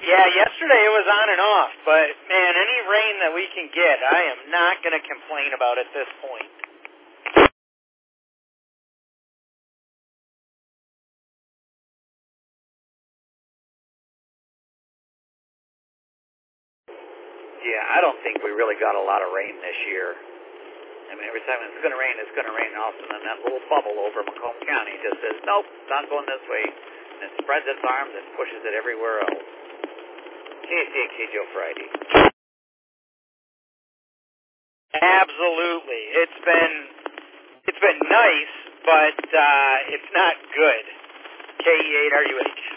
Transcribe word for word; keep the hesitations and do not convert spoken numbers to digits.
Yeah, yesterday it was on and off, but, man, any rain that we can get, I am not going to complain about at this point. Yeah, I don't think we really got a lot of rain this year. I mean, every time it's going to rain, it's going to rain, and all of a sudden that little bubble over Macomb County just says, nope, not going this way, and it spreads its arms and pushes it everywhere else. K C A K Joe Friday. Absolutely. It's been it's been nice, but uh, it's not good. K E eight R U H.